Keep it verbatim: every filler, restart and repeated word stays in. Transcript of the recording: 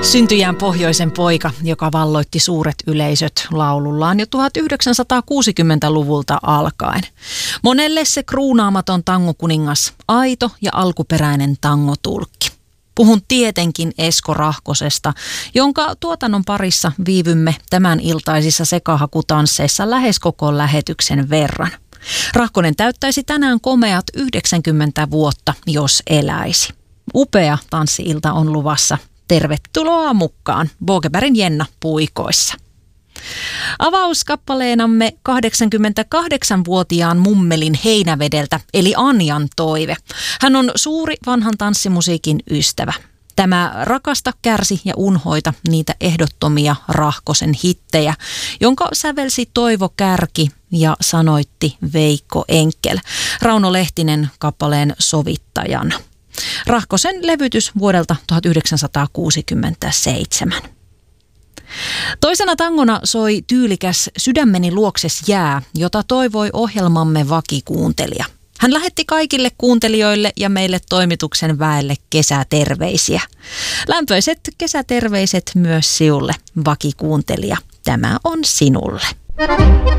Syntyjään pohjoisen poika, joka valloitti suuret yleisöt laulullaan jo tuhatyhdeksänsataakuusikymmentäluvulta alkaen. Monelle se kruunaamaton tangokuningas, aito ja alkuperäinen tangotulkki. Puhun tietenkin Esko Rahkosesta, jonka tuotannon parissa viivymme tämän iltaisissa sekahakutansseissa lähes koko lähetyksen verran. Rahkonen täyttäisi tänään komeat yhdeksänkymmentä vuotta, jos eläisi. Upea tanssi-ilta on luvassa. Tervetuloa mukaan Bogebergin Jenna puikoissa. Avauskappaleenamme kahdeksankymmentäkahdeksanvuotiaan mummelin Heinävedeltä eli Anjan toive. Hän on suuri vanhan tanssimusiikin ystävä. Tämä Rakasta, kärsi ja unhoita niitä ehdottomia Rahkosen hittejä, jonka sävelsi Toivo Kärki ja sanoitti Veikko Enkel. Rauno Lehtinen kappaleen sovittajana. Rahkosen levytys vuodelta tuhatyhdeksänsataakuusikymmentäseitsemän. Toisena tangona soi tyylikäs Sydämeni luokses jää, jota toivoi ohjelmamme vakikuuntelija. Hän lähetti kaikille kuuntelijoille ja meille toimituksen väelle kesäterveisiä. Lämpöiset kesäterveiset myös siulle, vakikuuntelija. Tämä on sinulle.